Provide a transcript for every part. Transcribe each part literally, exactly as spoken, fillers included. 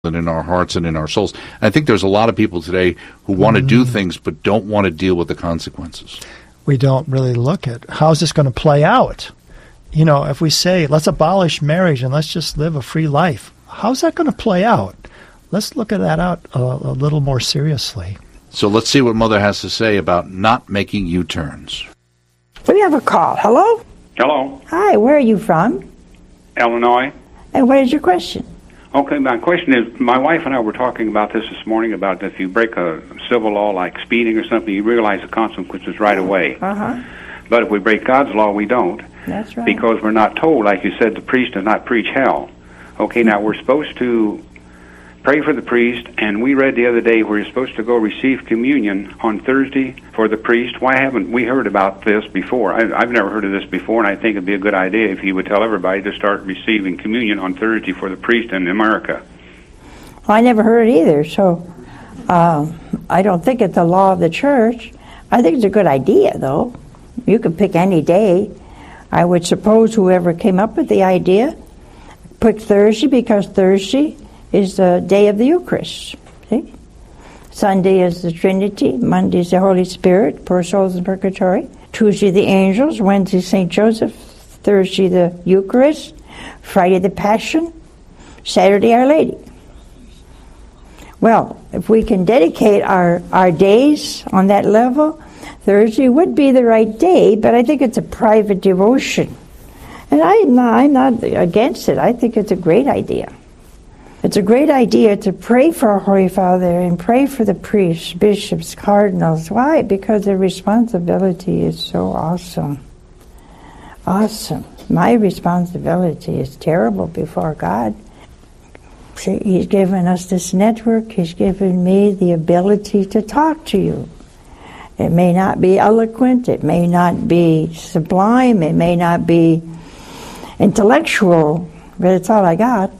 and in our hearts and in our souls. I think there's a lot of people today who want to do things but don't want to deal with the consequences. We don't really look at how's this going to play out. You know, if we say, let's abolish marriage and let's just live a free life, how's that going to play out? Let's look at that out a, a little more seriously. So let's see what Mother has to say about not making U-turns. We have a call. Hello? Hello. Hi, where are you from? Illinois. And what is your question? Okay, my question is, my wife and I were talking about this this morning, about if you break a civil law like speeding or something, you realize the consequences right away. Uh-huh. But if we break God's law, we don't. That's right. Because we're not told, like you said, the priest does not preach hell. Okay, now we're supposed to pray for the priest, and we read the other day where you're supposed to go receive communion on Thursday for the priest. Why haven't we heard about this before? I, I've never heard of this before, and I think it'd be a good idea if he would tell everybody to start receiving communion on Thursday for the priest in America. Well, I never heard it either, so um, I don't think it's the law of the church. I think it's a good idea, though. You could pick any day. I would suppose whoever came up with the idea picked Thursday because Thursday is the day of the Eucharist. See? Sunday is the Trinity, Monday is the Holy Spirit, poor souls in purgatory. Tuesday the angels, Wednesday Saint Joseph, Thursday the Eucharist, Friday the Passion, Saturday Our Lady. Well, if we can dedicate our, our days on that level, Thursday would be the right day, but I think it's a private devotion. And I'm not, I'm not against it. I think it's a great idea. It's a great idea to pray for our Holy Father and pray for the priests, bishops, cardinals. Why? Because their responsibility is so awesome. Awesome. My responsibility is terrible before God. See, He's given us this network. He's given me the ability to talk to you. It may not be eloquent. It may not be sublime. It may not be intellectual, but it's all I got.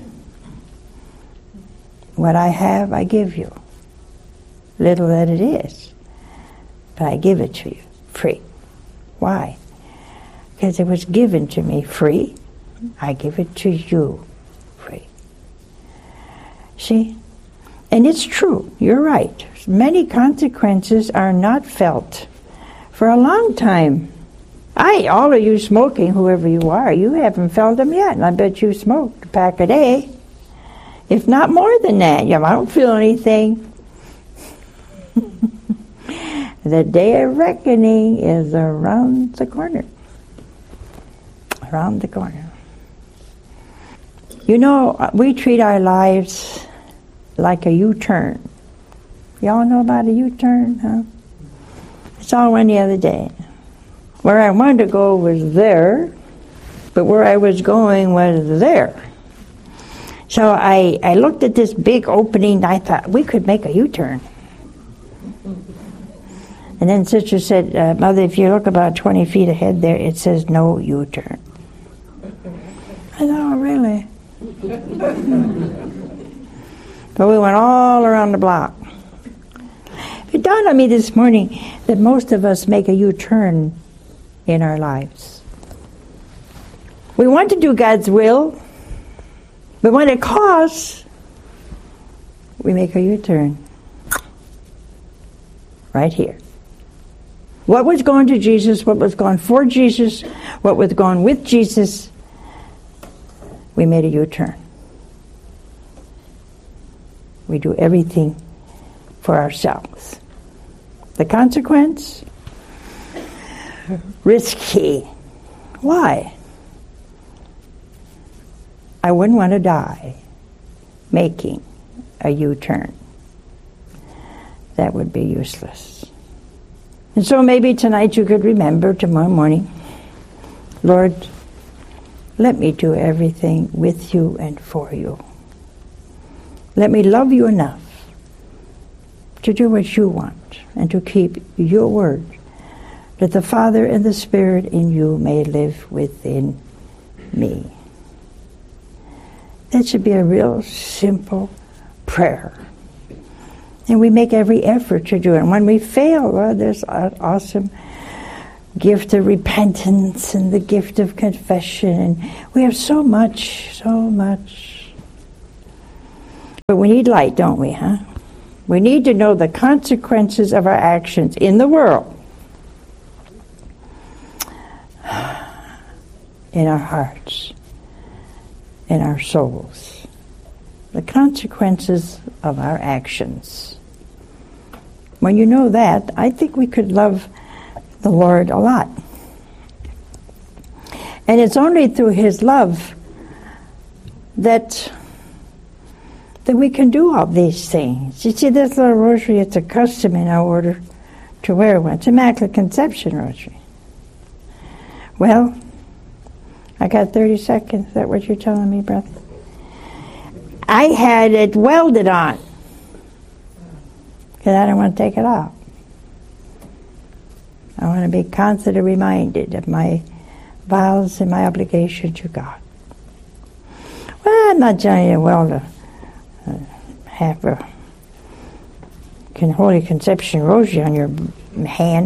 What I have, I give you. Little that it is. But I give it to you, free. Why? Because it was given to me free. I give it to you, free. See? And it's true. You're right. Many consequences are not felt for a long time. I, all of you smoking, whoever you are, you haven't felt them yet. And I bet you smoked a pack a day. If not more than that. Yeah, I don't feel anything. The day of reckoning is around the corner. Around the corner. You know, we treat our lives like a U-turn. Y'all know about a U-turn, huh? I saw one the other day. Where I wanted to go was there, but where I was going was there. So I, I looked at this big opening, and I thought, we could make a U-turn. And then Sister said, uh, Mother, if you look about twenty feet ahead there, it says no U-turn. I thought, oh, really? So we went all around the block. It dawned on me this morning that most of us make a U-turn in our lives. We want to do God's will, but when it costs, we make a U-turn. Right here. What was going to Jesus, what was going for Jesus, what was going with Jesus, we made a U-turn. We do everything for ourselves. The consequence? Risky. Why? I wouldn't want to die making a U-turn. That would be useless. And so maybe tonight you could remember tomorrow morning, Lord, let me do everything with you and for you. Let me love you enough to do what you want and to keep your word, that the Father and the Spirit in you may live within me. That should be a real simple prayer. And we make every effort to do it. And when we fail, well, there's an awesome gift of repentance and the gift of confession. And we have so much, so much. But we need light, don't we, huh? We need to know the consequences of our actions in the world, in our hearts, in our souls. The consequences of our actions. When you know that, I think we could love the Lord a lot. And it's only through His love that that we can do all these things. You see, this little rosary, it's a custom in our order to wear one. It's Immaculate Conception rosary. Well, I got thirty seconds. Is that what you're telling me, brother? I had it welded on because I don't want to take it off. I want to be constantly reminded of my vows and my obligation to God. Well, I'm not telling you, well, to uh, have a Holy Conception rosary on your hand,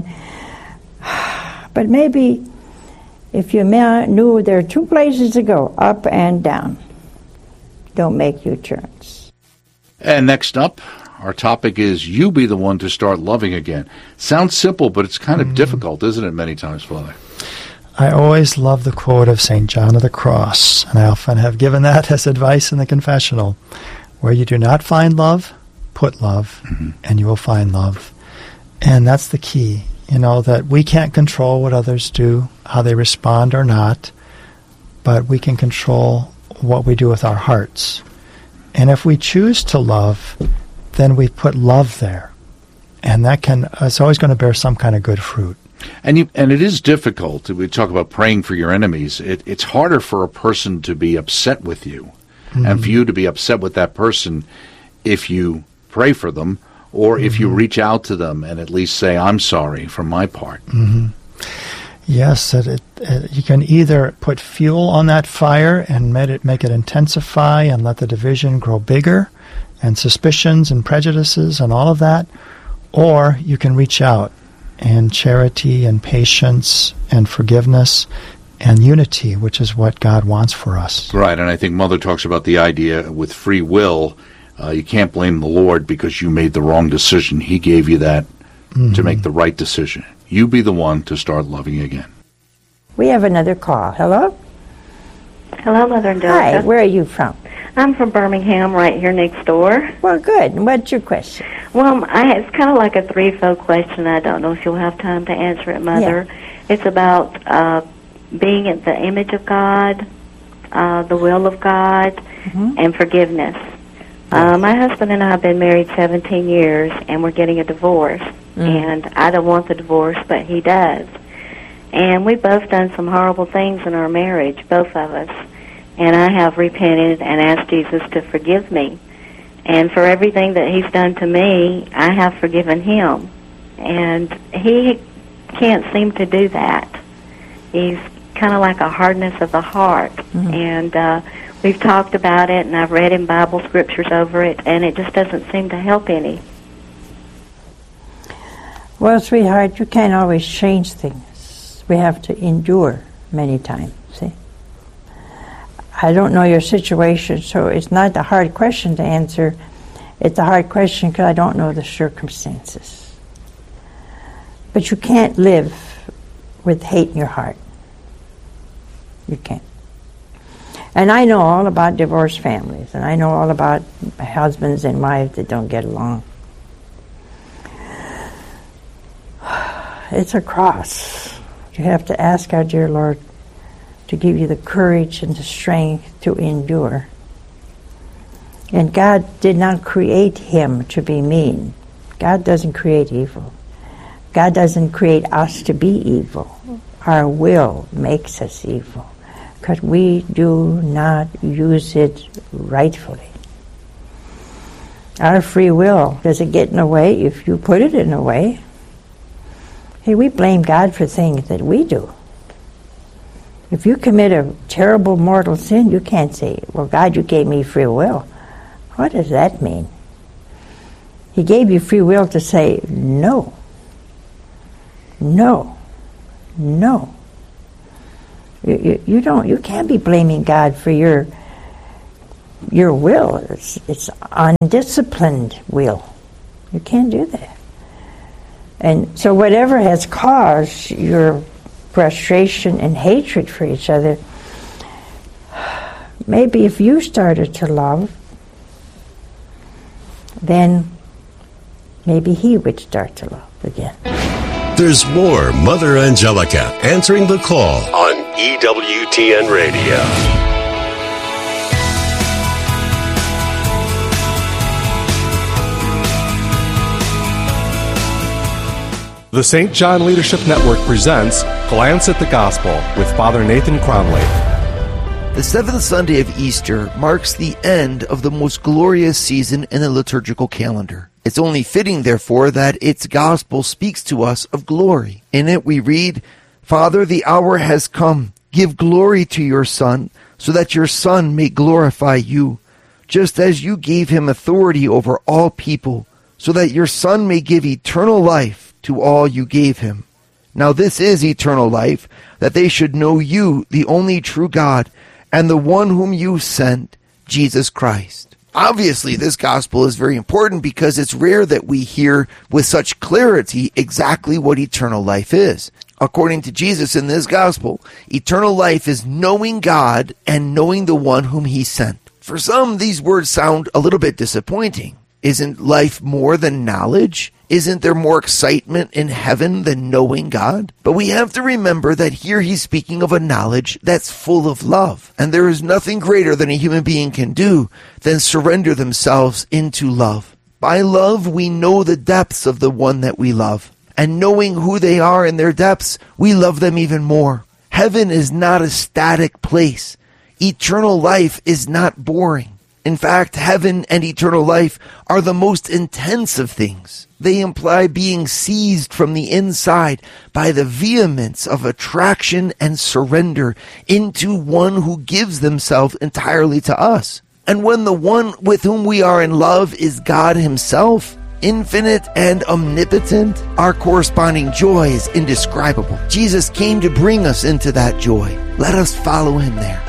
but maybe if you knew there are two places to go, up and down, don't make U-turns. And next up, our topic is you be the one to start loving again. Sounds simple, but it's kind of mm. difficult, isn't it, many times, Father? I always love the quote of Saint John of the Cross, and I often have given that as advice in the confessional. Where you do not find love, put love, mm-hmm. and you will find love. And that's the key, you know, that we can't control what others do, how they respond or not, but we can control what we do with our hearts. And if we choose to love, then we put love there. And that can, it's always going to bear some kind of good fruit. And you, and it is difficult. We talk about praying for your enemies. It, it's harder for a person to be upset with you, mm-hmm. and for you to be upset with that person if you pray for them, or mm-hmm. if you reach out to them and at least say, I'm sorry from my part. Mm-hmm. Yes, it, it, it, you can either put fuel on that fire and make it, make it intensify and let the division grow bigger, and suspicions and prejudices and all of that, or you can reach out and charity and patience and forgiveness and unity, which is what God wants for us. Right, and I think Mother talks about the idea with free will. Uh, you can't blame the Lord because you made the wrong decision. He gave you that mm-hmm. to make the right decision. You be the one to start loving again. We have another call. Hello? Hello, Mother and Daughter. Hi, where are you from? I'm from Birmingham, right here next door. Well, good. And what's your question? Well, I, it's kind of like a threefold question. I don't know if you'll have time to answer it, Mother. Yeah. It's about uh, being in the image of God, uh, the will of God, mm-hmm. and forgiveness. Uh, my husband and I have been married seventeen years, and we're getting a divorce. Mm. And I don't want the divorce, but he does. And we've both done some horrible things in our marriage, both of us. And I have repented and asked Jesus to forgive me. And for everything that he's done to me, I have forgiven him. And he can't seem to do that. He's kind of like a hardness of the heart. Mm-hmm. And uh, we've talked about it, and I've read in Bible scriptures over it, and it just doesn't seem to help any. Well, sweetheart, you can't always change things. We have to endure many times, see? I don't know your situation, so it's not a hard question to answer. It's a hard question because I don't know the circumstances. But you can't live with hate in your heart. You can't. And I know all about divorced families, and I know all about husbands and wives that don't get along. It's a cross. You have to ask our dear Lord to give you the courage and the strength to endure. And God did not create him to be mean. God doesn't create evil. God doesn't create us to be evil. Our will makes us evil because we do not use it rightfully. Our free will, does it get in the way if you put it in a way? Hey, we blame God for things that we do. If you commit a terrible mortal sin, you can't say, well, God, you gave me free will. What does that mean? He gave you free will to say no. No. No. You, you, you don't, you can't be blaming God for your your will. It's, it's undisciplined will. You can't do that. And so whatever has caused your frustration and hatred for each other, maybe if you started to love, then maybe he would start to love again. There's more Mother Angelica answering the call on E W T N Radio. The Saint John Leadership Network presents Glance at the Gospel with Father Nathan Cromley. The seventh Sunday of Easter marks the end of the most glorious season in the liturgical calendar. It's only fitting, therefore, that its gospel speaks to us of glory. In it we read, "Father, the hour has come. Give glory to your Son, so that your Son may glorify you, just as you gave him authority over all people, so that your Son may give eternal life to all you gave him. Now this is eternal life, that they should know you, the only true God, and the one whom you sent, Jesus Christ." Obviously, this gospel is very important because it's rare that we hear with such clarity exactly what eternal life is. According to Jesus in this gospel, eternal life is knowing God and knowing the one whom he sent. For some, these words sound a little bit disappointing. Isn't life more than knowledge? Isn't there more excitement in heaven than knowing God? But we have to remember that here he's speaking of a knowledge that's full of love. And there is nothing greater than a human being can do than surrender themselves into love. By love, we know the depths of the one that we love. And knowing who they are in their depths, we love them even more. Heaven is not a static place. Eternal life is not boring. In fact, heaven and eternal life are the most intense of things. They imply being seized from the inside by the vehemence of attraction and surrender into one who gives themselves entirely to us. And when the one with whom we are in love is God himself, infinite and omnipotent, our corresponding joy is indescribable. Jesus came to bring us into that joy. Let us follow him there.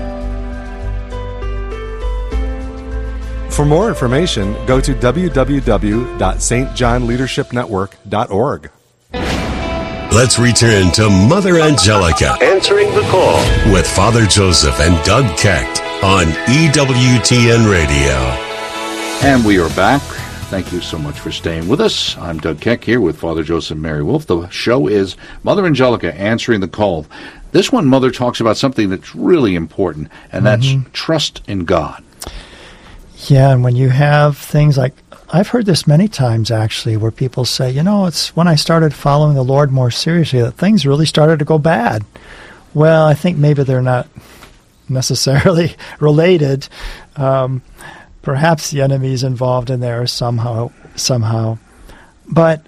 For more information, go to w w w dot s t john leadership network dot org. Let's return to Mother Angelica answering the call with Father Joseph and Doug Kecht on E W T N Radio. And we are back. Thank you so much for staying with us. I'm Doug Keck here with Father Joseph and Mary Wolf. The show is Mother Angelica answering the call. This one, Mother talks about something that's really important, and that's mm-hmm. trust in God. Yeah, and when you have things like, I've heard this many times actually, where people say, you know, it's when I started following the Lord more seriously that things really started to go bad. Well, I think maybe they're not necessarily related. Um, perhaps the enemy's involved in there somehow, somehow. But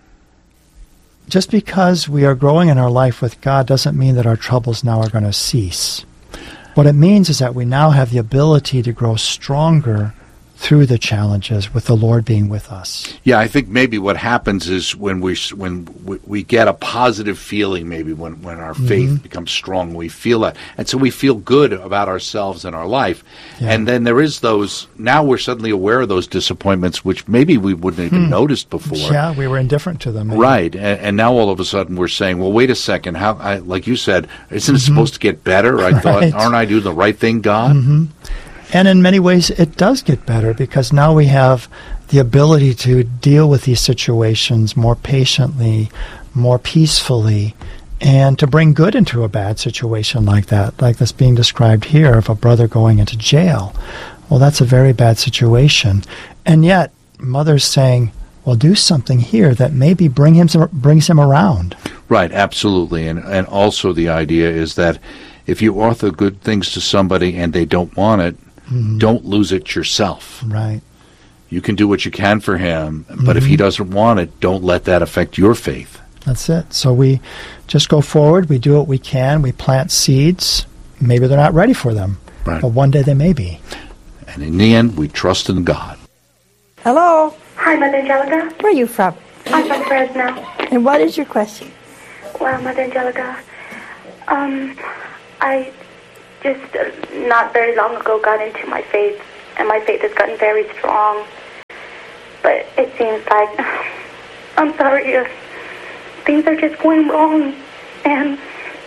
just because we are growing in our life with God doesn't mean that our troubles now are going to cease. What it means is that we now have the ability to grow stronger through the challenges with the Lord being with us. Yeah, I think maybe what happens is when we when we, we get a positive feeling, maybe when, when our mm-hmm. faith becomes strong, we feel that. And so we feel good about ourselves and our life. Yeah. And then there is those, now we're suddenly aware of those disappointments, which maybe we wouldn't have even hmm. noticed before. Yeah, we were indifferent to them. Maybe. Right. And, and now all of a sudden we're saying, well, wait a second, how? I, like you said, isn't it mm-hmm. supposed to get better? I right. thought, aren't I doing the right thing, God? Mm-hmm. And in many ways, it does get better because now we have the ability to deal with these situations more patiently, more peacefully, and to bring good into a bad situation like that, like this being described here of a brother going into jail. Well, that's a very bad situation. And yet, Mother's saying, well, do something here that maybe bring him some, brings him around. Right, absolutely. And, and also the idea is that if you offer good things to somebody and they don't want it, Mm-hmm. don't lose it yourself. Right. You can do what you can for him, but mm-hmm. if he doesn't want it, don't let that affect your faith. That's it. So we just go forward, we do what we can, we plant seeds. Maybe they're not ready for them, right. but one day they may be. And in the end, we trust in God. Hello. Hi, Mother Angelica. Where are you from? I'm from Fresno. And what is your question? Well, Mother Angelica, um, I... just uh, not very long ago got into my faith and my faith has gotten very strong. But it seems like, I'm sorry, uh, things are just going wrong, and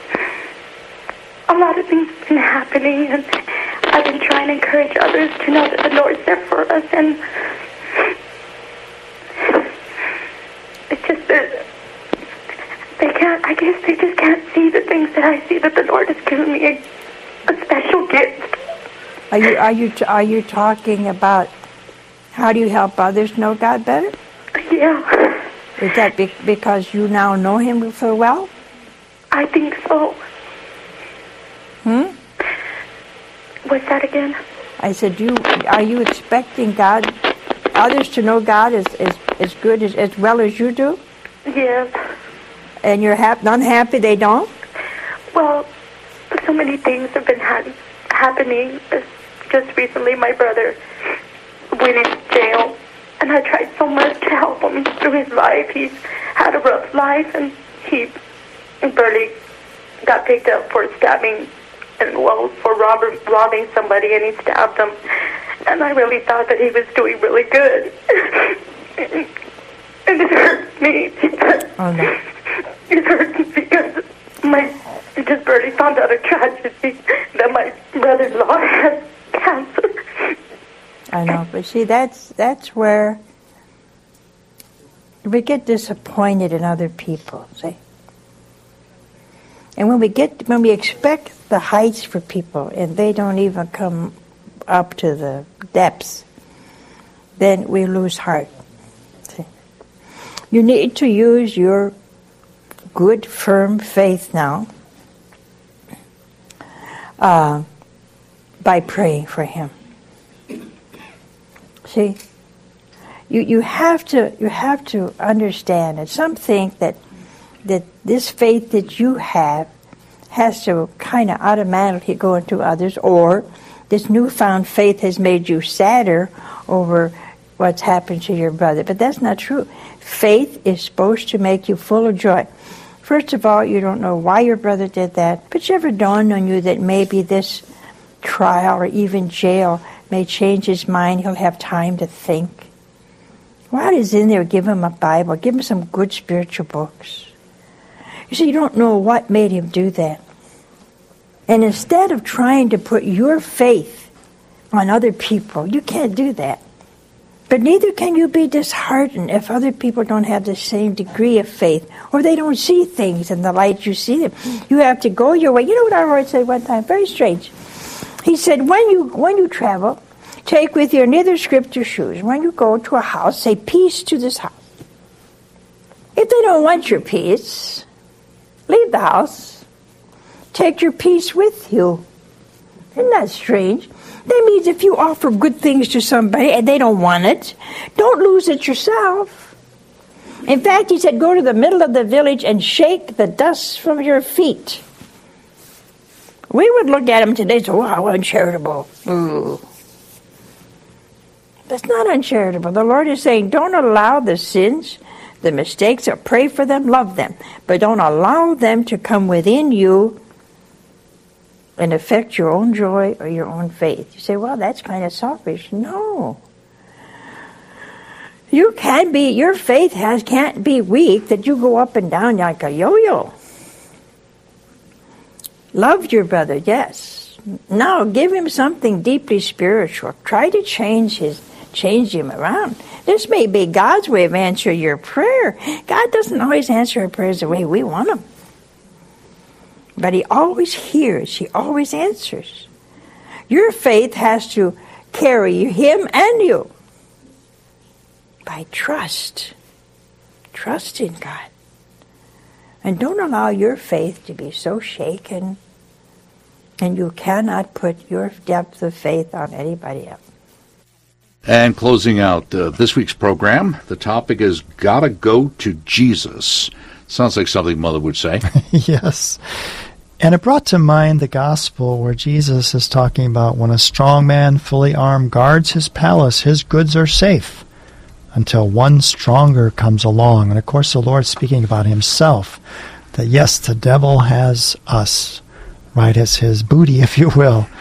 a lot of things have been happening, and I've been trying to encourage others to know that the Lord's there for us, and it's just that they can't, I guess they just can't see the things that I see, that the Lord has given me a, a special gift. Are you, are you, are you talking about how do you help others know God better? Yeah. Is that be- because you now know Him so well? I think so. Hmm? What's that again? I said, you are you expecting God, others to know God as as, as good as, as well as you do? Yes. And you're hap- unhappy they don't? Well, so many things have been ha- happening. Just recently, my brother went in jail, and I tried so much to help him through his life. He's had a rough life, and he barely got picked up for stabbing, and well, for robbing, robbing somebody, and he stabbed them. And I really thought that he was doing really good. and, and it hurt me. Oh, no. It hurt me because my, I just barely found out a tragedy that my brother-in-law has cancer. I know, but see, that's that's where we get disappointed in other people, see? And when we get, when we expect the heights for people and they don't even come up to the depths, then we lose heart. See? You need to use your good, firm faith now uh, by praying for him. See, you you have to you have to understand, and some think that that this faith that you have has to kind of automatically go into others, or this newfound faith has made you sadder over what's happened to your brother. But that's not true. Faith is supposed to make you full of joy. First of all, you don't know why your brother did that, but you ever dawned on you that maybe this trial or even jail may change his mind, he'll have time to think? While he's in there, give him a Bible, give him some good spiritual books. You see, you don't know what made him do that. And instead of trying to put your faith on other people, you can't do that. But neither can you be disheartened if other people don't have the same degree of faith, or they don't see things in the light you see them. You have to go your way. You know what our Lord said one time? Very strange. He said, when you when you travel, take with you neither script or shoes. When you go to a house, say, peace to this house. If they don't want your peace, leave the house. Take your peace with you. Isn't that strange? That means if you offer good things to somebody and they don't want it, don't lose it yourself. In fact, he said, go to the middle of the village and shake the dust from your feet. We would look at him today and say, wow, how uncharitable. Ooh. That's not uncharitable. The Lord is saying, don't allow the sins, the mistakes, or pray for them, love them. But don't allow them to come within you and affect your own joy or your own faith. You say, well, that's kind of selfish. No. You can be, your faith has can't be weak that you go up and down like a yo-yo. Love your brother, yes. Now give him something deeply spiritual. Try to change his change him around. This may be God's way of answering your prayer. God doesn't always answer our prayers the way we want them. But he always hears. He always answers. Your faith has to carry him and you by trust. Trust in God. And don't allow your faith to be so shaken, and you cannot put your depth of faith on anybody else. And closing out uh, this week's program, the topic is Gotta Go to Jesus. Sounds like something Mother would say. Yes. And it brought to mind the gospel where Jesus is talking about when a strong man fully armed guards his palace, his goods are safe until one stronger comes along. And of course the Lord's speaking about himself, that yes, the devil has us, right, as his booty, if you will.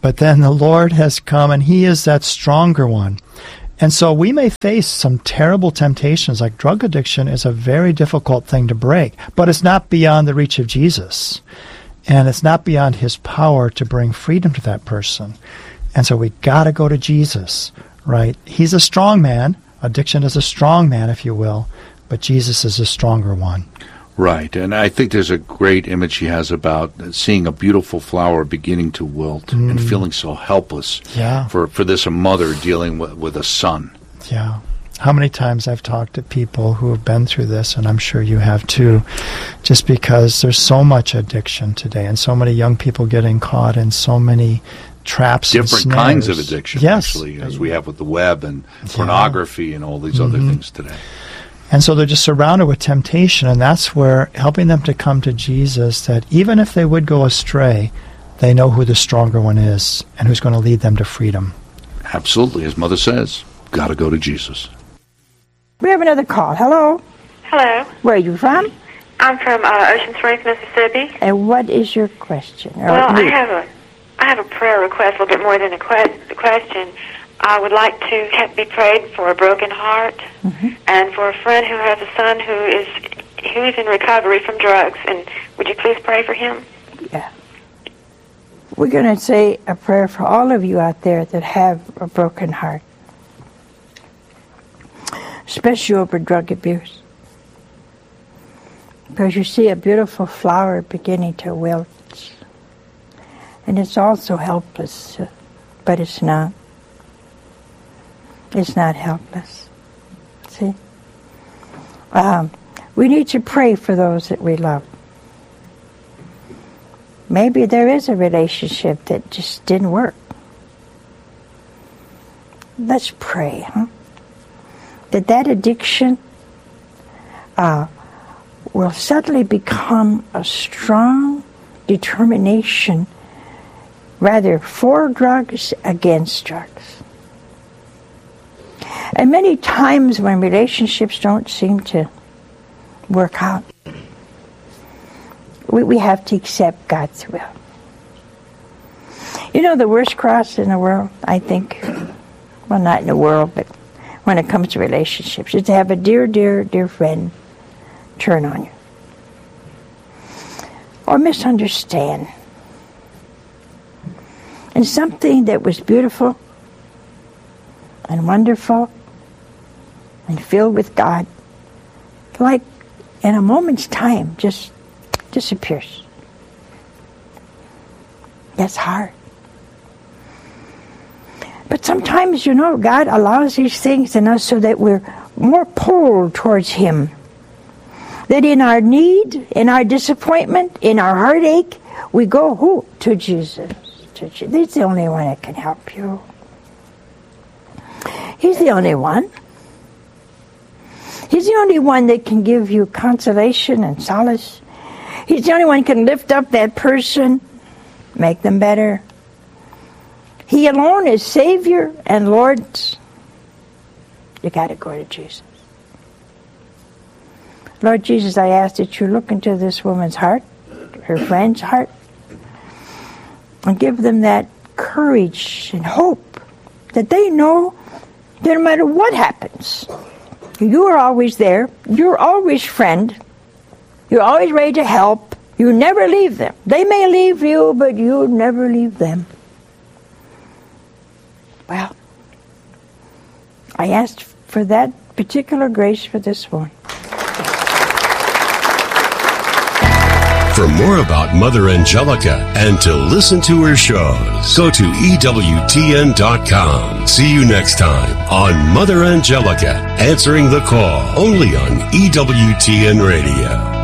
But then the Lord has come, and He is that stronger one. And so we may face some terrible temptations, like drug addiction is a very difficult thing to break, but it's not beyond the reach of Jesus. And it's not beyond His power to bring freedom to that person. And so we got to go to Jesus, right? He's a strong man. Addiction is a strong man, if you will, but Jesus is a stronger one. Right, and I think there's a great image he has about seeing a beautiful flower beginning to wilt mm. and feeling so helpless yeah. for, for this mother dealing with, with a son. Yeah. How many times I've talked to people who have been through this, and I'm sure you have too, just because there's so much addiction today and so many young people getting caught in so many traps Different and snares. kinds of addiction, yes. actually, as we have with the web and yeah. pornography and all these mm-hmm. other things today. And so they're just surrounded with temptation, and that's where helping them to come to Jesus, that even if they would go astray, they know who the stronger one is and who's going to lead them to freedom. Absolutely. As Mother says, got to go to Jesus. We have another call. Hello. Hello. Where are you from? I'm from uh, Ocean Springs, Mississippi. And what is your question? Well, I have a I have a prayer request, a little bit more than a quest, question. I would like to have, be prayed for a broken heart mm-hmm. and for a friend who has a son who is who is in recovery from drugs. And would you please pray for him? Yeah. We're going to say a prayer for all of you out there that have a broken heart, especially over drug abuse. Because you see a beautiful flower beginning to wilt. And it's also helpless, but it's not. It's not helpless. See? Um, we need to pray for those that we love. Maybe there is a relationship that just didn't work. Let's pray, huh? That that addiction uh, will suddenly become a strong determination, rather for drugs, against drugs. And many times when relationships don't seem to work out, we, we have to accept God's will. You know, the worst cross in the world, I think, well, not in the world, but when it comes to relationships, is to have a dear, dear, dear friend turn on you. Or misunderstand. And something that was beautiful and wonderful and filled with God, like in a moment's time, just disappears. That's hard. But sometimes, you know, God allows these things in us so that we're more pulled towards Him. That in our need, in our disappointment, in our heartache, we go who? To Jesus. To Jesus. He's the only one that can help you. He's the only one. He's the only one that can give you consolation and solace. He's the only one who can lift up that person, make them better. He alone is Savior and Lord. You got to go to Jesus. Lord Jesus, I ask that you look into this woman's heart, her friend's heart, and give them that courage and hope that they know that no matter what happens, you are always there. You're always friend. You're always ready to help. You never leave them. They may leave you, but you never leave them. Well, I asked for that particular grace for this one. For more about Mother Angelica and to listen to her shows, go to E W T N dot com. See you next time on Mother Angelica, Answering the Call, only on E W T N Radio.